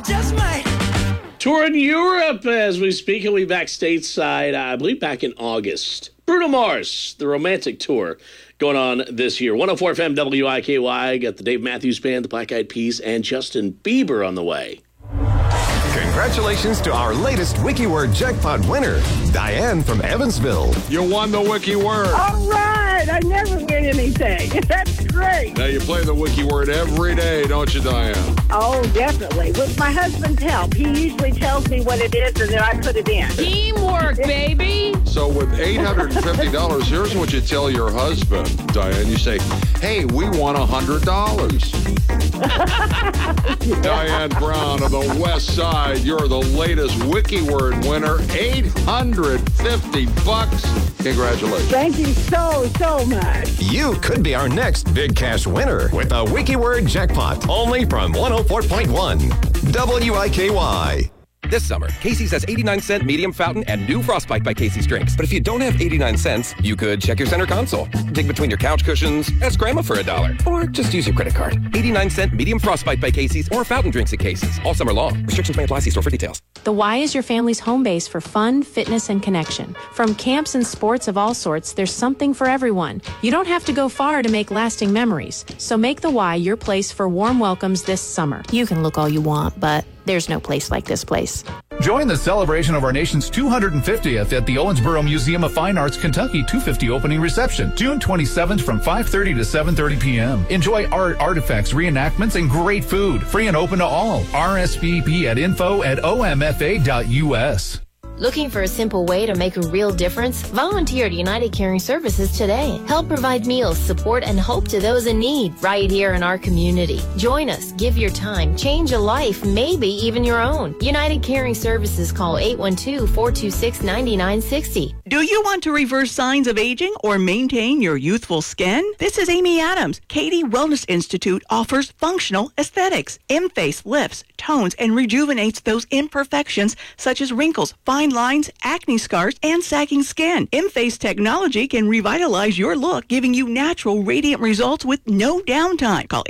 just might. Touring Europe as we speak. He'll be back stateside, I believe, back in August. Bruno Mars, the romantic tour going on this year. 104 FM WIKY. Got the Dave Matthews Band, the Black Eyed Peas, and Justin Bieber on the way. Congratulations to our latest WikiWord jackpot winner, Diane from Evansville. You won the WikiWord. All right. I never win anything. That's great. Now you play the WikiWord every day, don't you, Diane? Oh, definitely. With my husband's help. He usually tells me what it is, and then I put it in. Teamwork, baby. So with $850, here's what you tell your husband, Diane. You say, hey, we won $100. Diane Brown of the West Side, you're the latest WikiWord winner. $850. Congratulations. Thank you so much. You could be our next big cash winner with a WikiWord jackpot, only from 104.1 WIKY. This summer, Casey's has 89-cent medium fountain and new Frostbite by Casey's drinks. But if you don't have 89 cents, you could check your center console, dig between your couch cushions, ask Grandma for $1, or just use your credit card. 89-cent medium Frostbite by Casey's or fountain drinks at Casey's all summer long. Restrictions may apply. See store for details. The Y is your family's home base for fun, fitness, and connection. From camps and sports of all sorts, there's something for everyone. You don't have to go far to make lasting memories. So make the Y your place for warm welcomes this summer. You can look all you want, but there's no place like this place. Join the celebration of our nation's 250th at the Owensboro Museum of Fine Arts Kentucky 250 opening reception, June 27th from 5:30 to 7:30 p.m. Enjoy art, artifacts, reenactments, and great food. Free and open to all. RSVP at info@omfa.us. Looking for a simple way to make a real difference? Volunteer at United Caring Services today. Help provide meals, support, and hope to those in need right here in our community. Join us, give your time, change a life, maybe even your own. United Caring Services, call 812-426-9960. Do you want to reverse signs of aging or maintain your youthful skin? This is Amy Adams. Katie Wellness Institute offers functional aesthetics. M-Face lifts, tones, and rejuvenates those imperfections such as wrinkles, fine lines, acne scars, and sagging skin. M-Face technology can revitalize your look, giving you natural, radiant results with no downtime. Call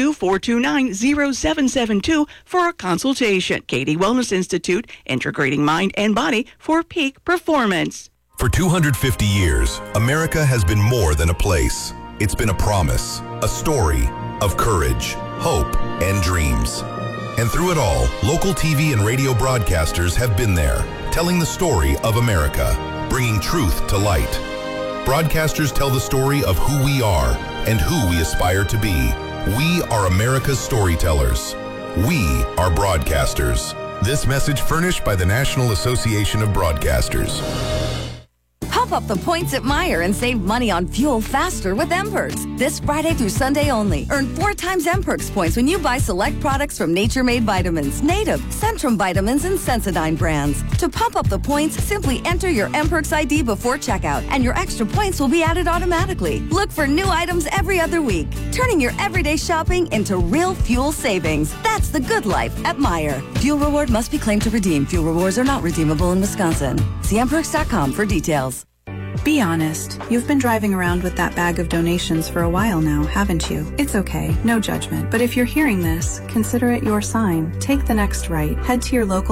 812-429-0772 for a consultation. Katie Wellness Institute, integrating mind and body for peak performance. For 250 years, America has been more than a place. It's been a promise, a story of courage, hope, and dreams. And through it all, local TV and radio broadcasters have been there, telling the story of America, bringing truth to light. Broadcasters tell the story of who we are and who we aspire to be. We are America's storytellers. We are broadcasters. This message furnished by the National Association of Broadcasters. Pump up the points at Meijer and save money on fuel faster with M-Perks. This Friday through Sunday only. Earn 4 times M-Perks points when you buy select products from Nature Made Vitamins, Native, Centrum Vitamins, and Sensodyne brands. To pump up the points, simply enter your M-Perks ID before checkout, and your extra points will be added automatically. Look for new items every other week, turning your everyday shopping into real fuel savings. That's the good life at Meijer. Fuel reward must be claimed to redeem. Fuel rewards are not redeemable in Wisconsin. See mperks.com for details. Be honest. You've been driving around with that bag of donations for a while now, haven't you? It's okay. No judgment. But if you're hearing this, consider it your sign. Take the next right. Head to your local